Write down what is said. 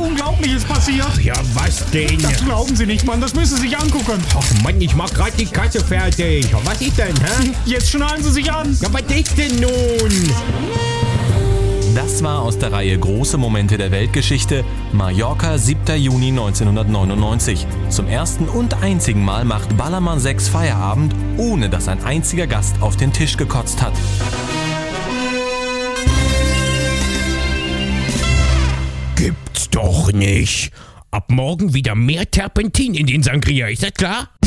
Unglaubliches passiert. Ja, was denn? Das glauben Sie nicht, Mann. Das müssen Sie sich angucken. Ach Mann, ich mach grad die Kasse fertig. Was ist denn, hä? Jetzt schnallen Sie sich an. Ja, was ist denn nun? Das war aus der Reihe Große Momente der Weltgeschichte, Mallorca, 7. Juni 1999. Zum ersten und einzigen Mal macht Ballermann 6 Feierabend, ohne dass ein einziger Gast auf den Tisch gekotzt hat. Gibt's doch nicht. Ab morgen wieder mehr Terpentin in den Sangria, ist das klar?